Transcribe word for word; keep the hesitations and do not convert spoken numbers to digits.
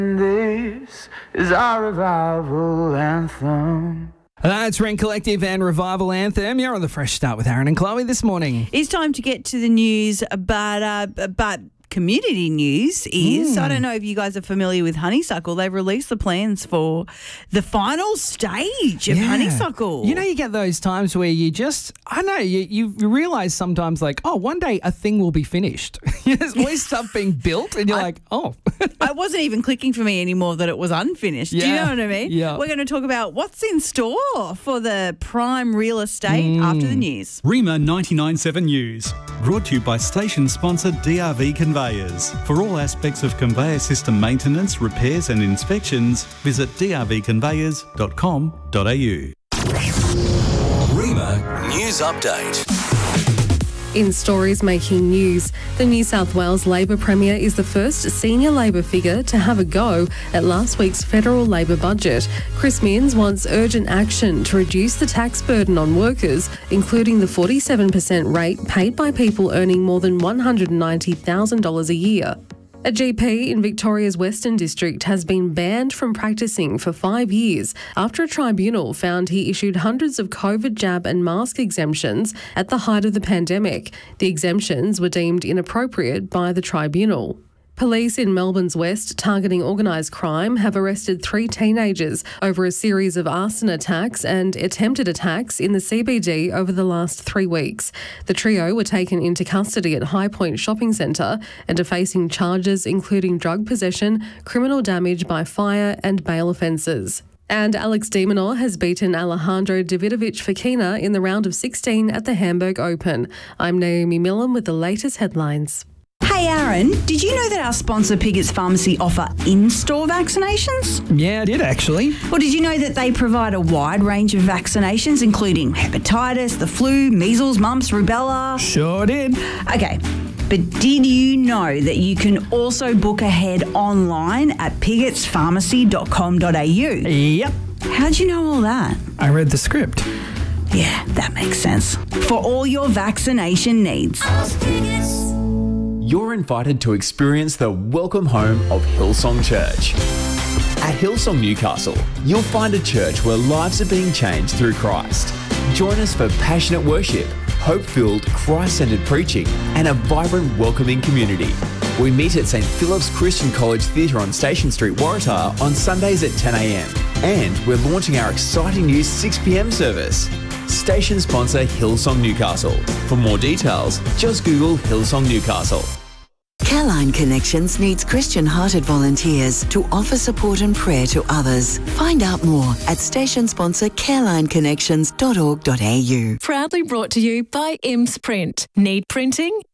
This is our revival anthem. That's Rent Collective and Revival Anthem. You're on the Fresh Start with Aaron and Chloe this morning. It's time to get to the news, but uh, but community news is, Mm. I don't know if you guys are familiar with Honeysuckle. They've released the plans for the final stage of Yeah. Honeysuckle. You know, you get those times where you just, I don't know, you, you realise sometimes like, oh, one day a thing will be finished. There's always stuff being built and you're I- like, oh. it wasn't even clicking for me anymore that it was unfinished. Do you Yeah. know what I mean? Yeah. We're going to talk about what's in store for the prime real estate Mm. after the news. Rima ninety-nine point seven News, brought to you by station sponsor D R V Conveyors. For all aspects of conveyor system maintenance, repairs and inspections, visit d r v conveyors dot com dot a u. Rima News Update. In stories making news, the New South Wales Labor Premier is the first senior Labor figure to have a go at last week's federal Labor budget. Chris Minns wants urgent action to reduce the tax burden on workers, including the forty-seven percent rate paid by people earning more than one hundred ninety thousand dollars a year. A G P in Victoria's Western District has been banned from practicing for five years after a tribunal found he issued hundreds of COVID jab and mask exemptions at the height of the pandemic. The exemptions were deemed inappropriate by the tribunal. Police in Melbourne's West targeting organised crime have arrested three teenagers over a series of arson attacks and attempted attacks in the C B D over the last three weeks. The trio were taken into custody at High Point Shopping Centre and are facing charges including drug possession, criminal damage by fire and bail offences. And Alex de Minaur has beaten Alejandro Davidovich Fokina in the round of sixteen at the Hamburg Open. I'm Naomi Millen with the latest headlines. Hey Aaron, did you know that our sponsor Piggett's Pharmacy offer in-store vaccinations? Yeah, I did actually. Or did you know that they provide a wide range of vaccinations including hepatitis, the flu, measles, mumps, rubella? Sure did. Okay, but did you know that you can also book ahead online at piggotts pharmacy dot com dot a u? Yep. How'd you know all that? I read the script. Yeah, that makes sense. For all your vaccination needs. You're invited to experience the welcome home of Hillsong Church. At Hillsong Newcastle, you'll find a church where lives are being changed through Christ. Join us for passionate worship, hope-filled, Christ-centered preaching, and a vibrant, welcoming community. We meet at St Philip's Christian College Theatre on Station Street, Waratah on Sundays at ten a m. And we're launching our exciting new six p m service. Station sponsor Hillsong Newcastle. For more details, just Google Hillsong Newcastle. Careline Connections needs Christian-hearted volunteers to offer support and prayer to others. Find out more at station sponsor careline connections dot org dot a u. Proudly brought to you by Imps Print. Need printing?